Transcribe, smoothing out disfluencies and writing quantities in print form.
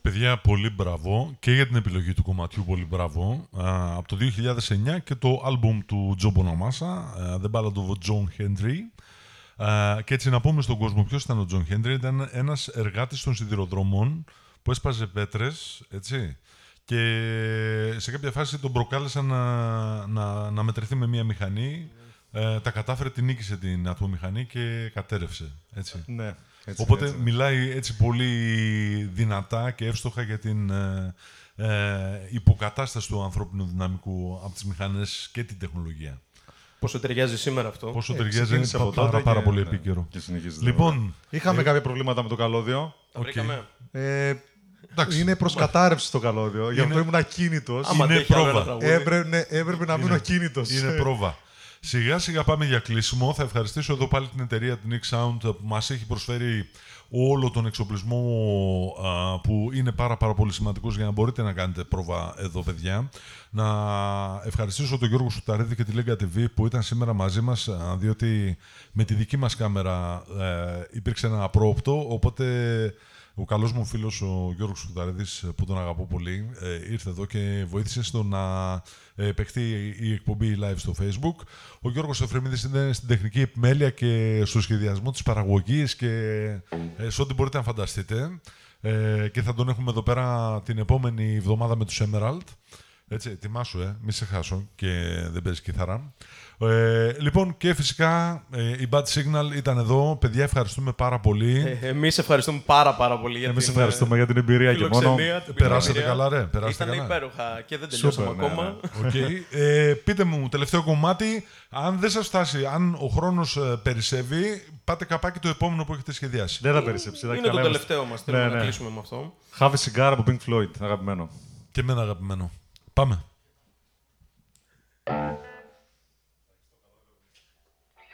Παιδιά, πολύ μπράβο και για την επιλογή του κομματιού, πολύ μπράβο. Από το 2009 και το άλμπουμ του Τζο Μποναμάσα, The Ballad of John Henry. Και έτσι να πούμε στον κόσμο ποιος ήταν ο John Henry. Ήταν ένας εργάτης των σιδηροδρομών που έσπαζε πέτρες, έτσι. Και σε κάποια φάση τον προκάλεσαν να μετρηθεί με μία μηχανή. Τα κατάφερε, την νίκησε την ατμομηχανή και κατέρευσε, έτσι. Ναι. Έτσι, Οπότε έτσι. μιλάει έτσι πολύ δυνατά και εύστοχα για την υποκατάσταση του ανθρώπινου δυναμικού από τις μηχανές και την τεχνολογία. Πόσο ταιριάζει σήμερα αυτό. Πόσο ταιριάζει, ξεκίνησε είναι από τότε πάρα και- πολύ ναι. επίκαιρο. Και συνεχίζεται. Λοιπόν, Είχαμε κάποια προβλήματα με το καλώδιο. Τα βρήκαμε. εντάξει, Είναι προς κατάρρευση το καλώδιο. Γι' αυτό ήμουν ακίνητος. Άμα είναι αντέχει άλλο πρόβα. ένα τραγούδι. Έπρεπε να μείνω ακίνητος. είναι πρόβα. Σιγά σιγά πάμε για κλείσιμο. Θα ευχαριστήσω εδώ πάλι την εταιρεία την Nick Sound που μας έχει προσφέρει όλο τον εξοπλισμό που είναι πάρα πολύ σημαντικός για να μπορείτε να κάνετε πρόβα εδώ, παιδιά. Να ευχαριστήσω τον Γιώργο Σουταρίδη και τη Lega TV που ήταν σήμερα μαζί μας, διότι με τη δική μας κάμερα υπήρξε ένα απρόοπτο, οπότε ο καλός μου φίλος ο Γιώργος Σουταρίδης, που τον αγαπώ πολύ, ήρθε εδώ και βοήθησε στο να παιχτεί η εκπομπή live στο Facebook. Ο Γιώργος Εφρεμίδης είναι στην τεχνική επιμέλεια και στο σχεδιασμό της παραγωγής και σε ό,τι μπορείτε να φανταστείτε. Και θα τον έχουμε εδώ πέρα την επόμενη εβδομάδα με τους Emerald. Έτσι, ετοιμάσου, μη σε χάσω και δεν παίζει κιθάρα. Λοιπόν, και φυσικά η Bad Signal ήταν εδώ. Παιδιά, ευχαριστούμε πάρα πολύ. Εμείς ευχαριστούμε πάρα πολύ για Εμείς την ευχαριστούμε για την εμπειρία και μόνο. φιλοξενία, την Περάσατε εμπειρία. καλά, ρε. Περάσατε Ήταν καλά. υπέροχα και δεν τελειώσαμε Σούπερ, ναι, ακόμα. Okay. Πείτε μου, τελευταίο κομμάτι. Αν δεν σας φτάσει, αν ο χρόνος περισσεύει, πάτε καπάκι το επόμενο που έχετε σχεδιάσει. Δεν θα περισσέψει. Είναι το τελευταίο μας. Θέλουμε να κλείσουμε με αυτό. Have a cigar από Pink Floyd, αγαπημένο. Και εμένα αγαπημένο. Πάμε.